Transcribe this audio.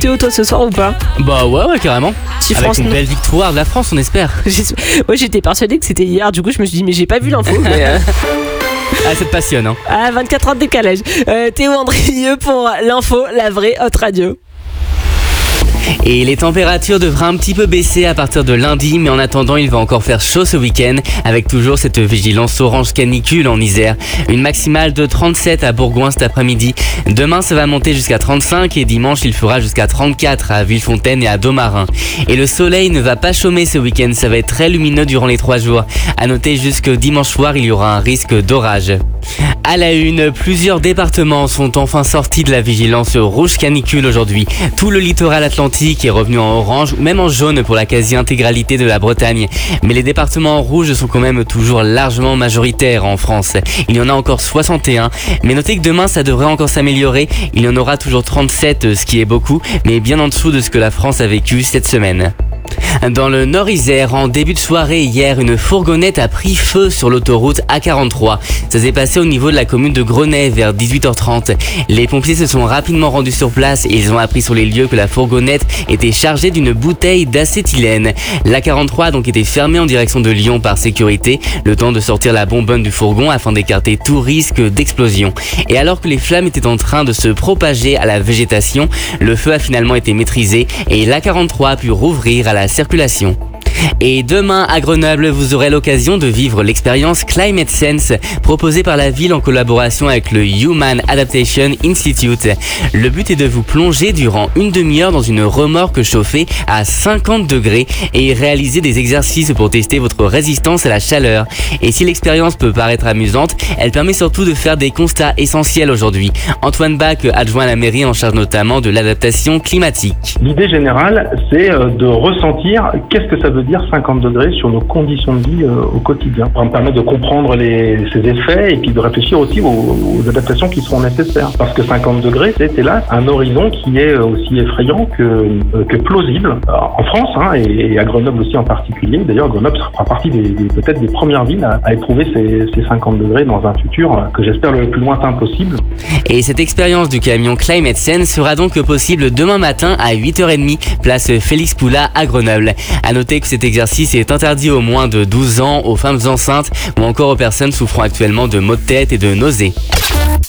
Théo, toi ce soir ou pas? Bah ouais, carrément. Si Avec France une belle victoire de la France, on espère. Moi j'étais persuadé que c'était hier, du coup je me suis dit mais j'ai pas vu l'info. Mais Ah, ça te passionne, hein. 24 ans de décalage. Théo Andrieux pour l'info, la vraie haute radio. Et les températures devraient un petit peu baisser à partir de lundi, mais en attendant, il va encore faire chaud ce week-end, avec toujours cette vigilance orange canicule en Isère. Une maximale de 37 à Bourgoin cet après-midi. Demain, ça va monter jusqu'à 35 et dimanche, il fera jusqu'à 34 à Villefontaine et à Domarin. Et le soleil ne va pas chômer ce week-end, ça va être très lumineux durant les 3 jours. À noter jusque dimanche soir, il y aura un risque d'orage. À la une, plusieurs départements sont enfin sortis de la vigilance rouge canicule aujourd'hui. Tout le littoral atlantique est revenu en orange ou même en jaune pour la quasi-intégralité de la Bretagne. Mais les départements en rouge sont quand même toujours largement majoritaires en France. Il y en a encore 61. Mais notez que demain, ça devrait encore s'améliorer. Il y en aura toujours 37, ce qui est beaucoup, mais bien en dessous de ce que la France a vécu cette semaine. Dans le Nord-Isère, en début de soirée hier, une fourgonnette a pris feu sur l'autoroute A43. Ça s'est passé au niveau de la commune de Grenay vers 18h30. Les pompiers se sont rapidement rendus sur place et ils ont appris sur les lieux que la fourgonnette était chargée d'une bouteille d'acétylène. L'A43 a donc été fermée en direction de Lyon par sécurité, le temps de sortir la bonbonne du fourgon afin d'écarter tout risque d'explosion. Et alors que les flammes étaient en train de se propager à la végétation, le feu a finalement été maîtrisé et l'A43 a pu rouvrir à la circulation. Et demain à Grenoble, vous aurez l'occasion de vivre l'expérience Climate Sense proposée par la ville en collaboration avec le Human Adaptation Institute. Le but est de vous plonger durant une demi-heure dans une remorque chauffée à 50 degrés et réaliser des exercices pour tester votre résistance à la chaleur. Et si l'expérience peut paraître amusante, elle permet surtout de faire des constats essentiels aujourd'hui. Antoine Bach, adjoint à la mairie en charge notamment de l'adaptation climatique. L'idée générale, c'est de ressentir qu'est-ce que ça veut dire 50 degrés sur nos conditions de vie au quotidien. Ça va me permettre de comprendre ces effets et puis de réfléchir aussi aux adaptations qui seront nécessaires. Parce que 50 degrés, c'est hélas un horizon qui est aussi effrayant que plausible en France et à Grenoble aussi en particulier. D'ailleurs, Grenoble fera partie peut-être des premières villes à éprouver ces 50 degrés dans un futur que j'espère le plus lointain possible. Et cette expérience du camion Climate Sense sera donc possible demain matin à 8h30, place Félix Poula à Grenoble. À noter que cet exercice est interdit aux moins de 12 ans, aux femmes enceintes ou encore aux personnes souffrant actuellement de maux de tête et de nausées.